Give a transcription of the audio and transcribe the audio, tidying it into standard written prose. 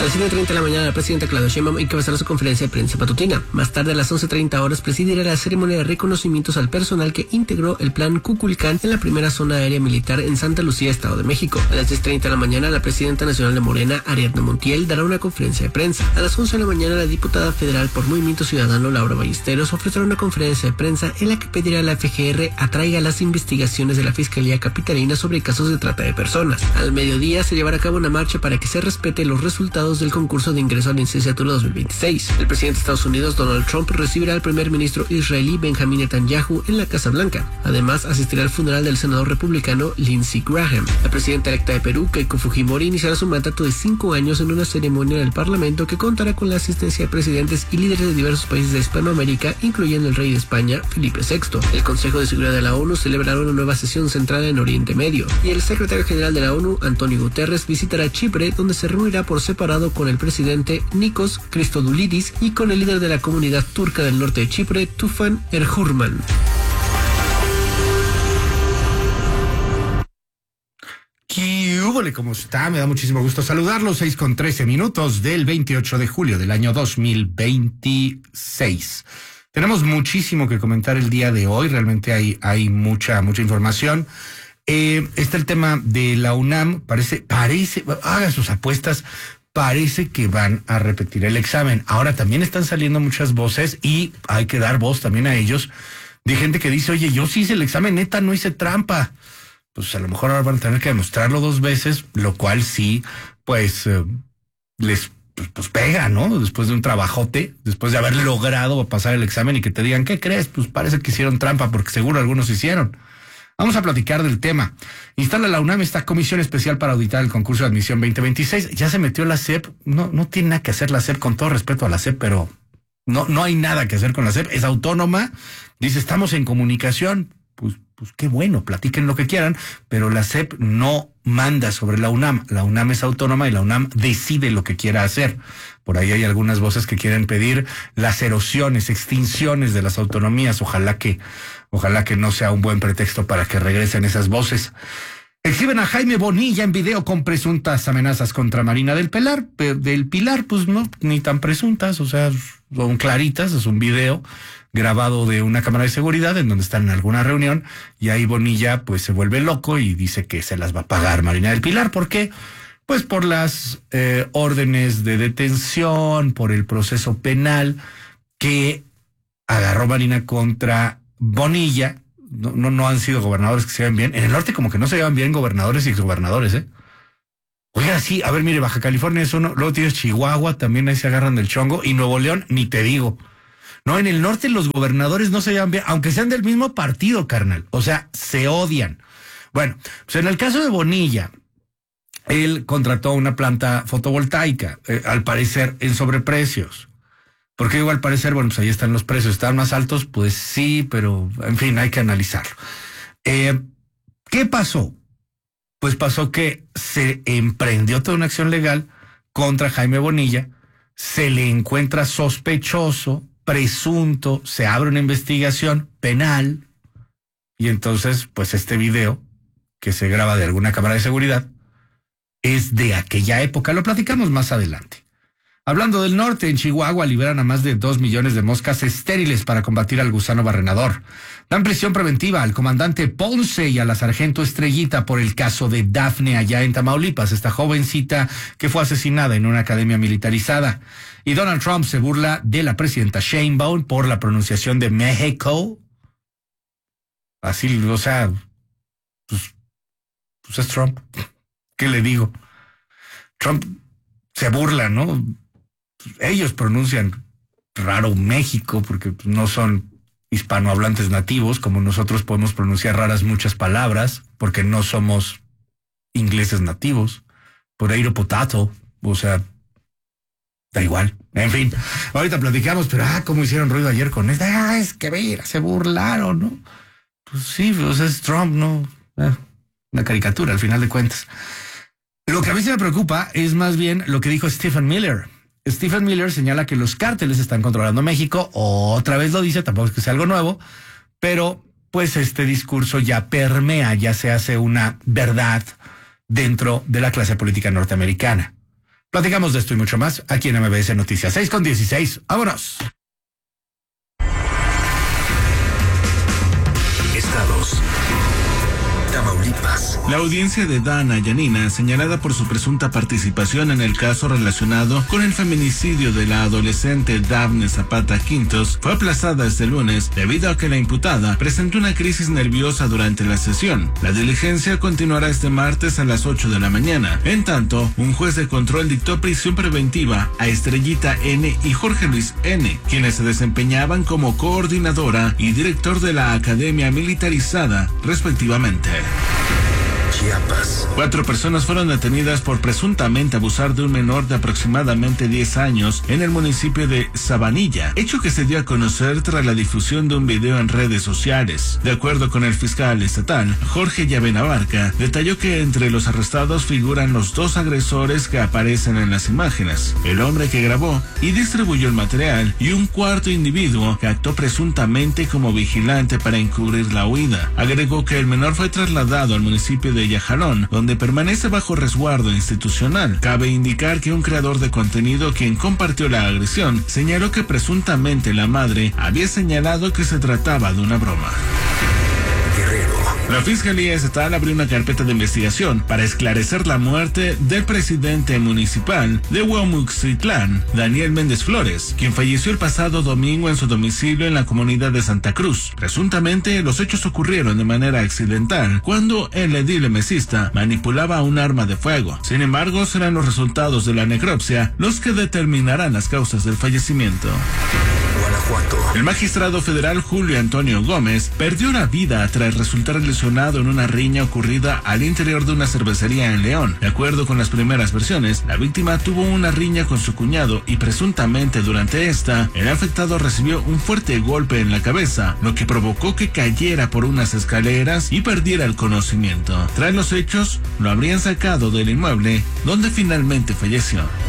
las 7:30 de la mañana, la presidenta Claudia Sheinbaum encabezará su conferencia de prensa matutina. Más tarde, a las 11:30 horas, presidirá la ceremonia de reconocimientos al personal que integró el plan Cuculcán en la primera zona aérea militar en Santa Lucía, Estado de México. A las 10:30 de la mañana, la presidenta nacional de Morena, Ariadna Montiel, dará una conferencia de prensa. A las 11 de la mañana, la diputada federal por Movimiento Ciudadano, Laura Ballesteros, ofrecerá una conferencia de prensa en la que pedirá a la FGR atraiga las investigaciones de la Fiscalía Capitalina sobre casos de trata de personas. Al mediodía se llevará a cabo una marcha para que se respete los resultados del concurso de ingreso a la licenciatura 2026. El presidente de Estados Unidos, Donald Trump, recibirá al primer ministro israelí Benjamin Netanyahu en la Casa Blanca. Además, asistirá al funeral del senador republicano Lindsey Graham. La presidenta electa de Perú, Keiko Fujimori, iniciará su mandato de 5 años en una ceremonia en el Parlamento que contará con la asistencia de presidentes y líderes de diversos países de Hispanoamérica, incluyendo el rey de España, Felipe VI. El Consejo de Seguridad de la ONU celebrará una nueva sesión centrada en Oriente Medio. Y el secretario general de la ONU, Antonio Guterres, visitará Chipre, donde se reunirá por separado con el presidente Nikos Christodoulidis y con el líder de la comunidad turca del norte de Chipre, Tufan Erhurman. ¿Qué húbole? ¿Cómo está? Me da muchísimo gusto saludarlos. 6:13 del 28 de julio del año 2026. Tenemos muchísimo que comentar el día de hoy. Realmente hay mucha información. Está el tema de la UNAM. Parece, hagan sus apuestas. Parece que van a repetir el examen. Ahora también están saliendo muchas voces y hay que dar voz también a ellos de gente que dice, oye, yo sí hice el examen, neta, no hice trampa. Pues a lo mejor ahora van a tener que demostrarlo 2 veces, lo cual sí, pues les pega, ¿no? Después de un trabajote, después de haber logrado pasar el examen y que te digan, ¿qué crees? Pues parece que hicieron trampa porque seguro algunos hicieron. Vamos a platicar del tema. Instala la UNAM esta comisión especial para auditar el concurso de admisión 2026. Ya se metió la SEP. No tiene nada que hacer la SEP, con todo respeto a la SEP, pero no hay nada que hacer con la SEP. Es autónoma. Dice, estamos en comunicación. Pues qué bueno, platiquen lo que quieran, pero la SEP no manda sobre la UNAM. La UNAM es autónoma y la UNAM decide lo que quiera hacer. Por ahí hay algunas voces que quieren pedir las erosiones, extinciones de las autonomías. Ojalá que no sea un buen pretexto para que regresen esas voces. Exhiben a Jaime Bonilla en video con presuntas amenazas contra Marina del Pilar, pues no, ni tan presuntas, o sea, son claritas, es un video grabado de una cámara de seguridad en donde están en alguna reunión y ahí Bonilla pues se vuelve loco y dice que se las va a pagar Marina del Pilar. ¿Por qué? Pues por las órdenes de detención, por el proceso penal que agarró Marina contra Bonilla. No han sido gobernadores que se llevan bien. En el norte como que no se llevan bien gobernadores y exgobernadores, ¿eh? Oiga, sí, a ver, mire, Baja California es uno, luego tienes Chihuahua, también ahí se agarran del chongo, y Nuevo León, ni te digo. No, en el norte los gobernadores no se llevan bien, aunque sean del mismo partido, carnal. O sea, se odian. Bueno, pues en el caso de Bonilla, él contrató una planta fotovoltaica, al parecer en sobreprecios. ¿Por qué digo al parecer? Bueno, pues ahí están los precios. ¿Están más altos? Pues sí, pero en fin, hay que analizarlo. ¿Qué pasó? Pues pasó que se emprendió toda una acción legal contra Jaime Bonilla, se le encuentra sospechoso, presunto, se abre una investigación penal y entonces, pues este video que se graba de alguna cámara de seguridad es de aquella época. Lo platicamos más adelante. Hablando del norte, en Chihuahua liberan a más de 2 millones de moscas estériles para combatir al gusano barrenador. Dan prisión preventiva al comandante Ponce y a la sargento Estrellita por el caso de Dafne allá en Tamaulipas, esta jovencita que fue asesinada en una academia militarizada. Y Donald Trump se burla de la presidenta Sheinbaum por la pronunciación de México. Así, o sea, pues es Trump. ¿Qué le digo? Trump se burla, ¿no? Ellos pronuncian raro México porque no son hispanohablantes nativos, como nosotros podemos pronunciar raras muchas palabras porque no somos ingleses nativos. Potato, potato, o sea, da igual. En fin, ahorita platicamos, pero cómo hicieron ruido ayer con esto. Es que mira, se burlaron, ¿no? Pues sí, pues es Trump, ¿no? Una caricatura al final de cuentas. Lo que a mí se me preocupa es más bien lo que dijo Stephen Miller. Stephen Miller señala que los cárteles están controlando México. Otra vez lo dice, tampoco es que sea algo nuevo, pero pues este discurso ya permea, ya se hace una verdad dentro de la clase política norteamericana. Platicamos de esto y mucho más aquí en MBS Noticias. 6:16. ¡Vámonos! Estados. Tamaulipas. La audiencia de Dana Yanina, señalada por su presunta participación en el caso relacionado con el feminicidio de la adolescente Dafne Zapata Quintos, fue aplazada este lunes debido a que la imputada presentó una crisis nerviosa durante la sesión. La diligencia continuará este martes a las 8 de la mañana. En tanto, un juez de control dictó prisión preventiva a Estrellita N. y Jorge Luis N., quienes se desempeñaban como coordinadora y director de la Academia Militarizada, respectivamente. Chiapas. 4 personas fueron detenidas por presuntamente abusar de un menor de aproximadamente 10 años en el municipio de Sabanilla, hecho que se dio a conocer tras la difusión de un video en redes sociales. De acuerdo con el fiscal estatal, Jorge Llavenabarca, detalló que entre los arrestados figuran los 2 agresores que aparecen en las imágenes, el hombre que grabó y distribuyó el material y un cuarto individuo que actuó presuntamente como vigilante para encubrir la huida. Agregó que el menor fue trasladado al municipio de Yajalón, donde permanece bajo resguardo institucional. Cabe indicar que un creador de contenido quien compartió la agresión señaló que presuntamente la madre había señalado que se trataba de una broma. La Fiscalía Estatal abrió una carpeta de investigación para esclarecer la muerte del presidente municipal de Huamuxitlán, Daniel Méndez Flores, quien falleció el pasado domingo en su domicilio en la comunidad de Santa Cruz. Presuntamente, los hechos ocurrieron de manera accidental cuando el edil mesista manipulaba un arma de fuego. Sin embargo, serán los resultados de la necropsia los que determinarán las causas del fallecimiento. Guanajuato. El magistrado federal Julio Antonio Gómez perdió la vida tras resultar lesionado en una riña ocurrida al interior de una cervecería en León. De acuerdo con las primeras versiones, la víctima tuvo una riña con su cuñado y presuntamente durante esta, el afectado recibió un fuerte golpe en la cabeza, lo que provocó que cayera por unas escaleras y perdiera el conocimiento. Tras los hechos, lo habrían sacado del inmueble, donde finalmente falleció.